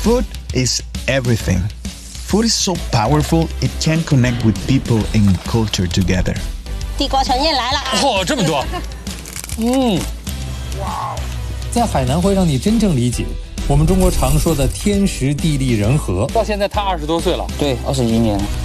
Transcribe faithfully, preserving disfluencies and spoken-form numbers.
Food is everything. Food is so powerful, it can connect with people and culture together. 地瓜球也来了啊！ 嚯、哦，这么多！嗯， 哇，在海南会让你真正理解我们中国常说的天时地利人和。 到现在他二十多岁了， 对，二十一年了。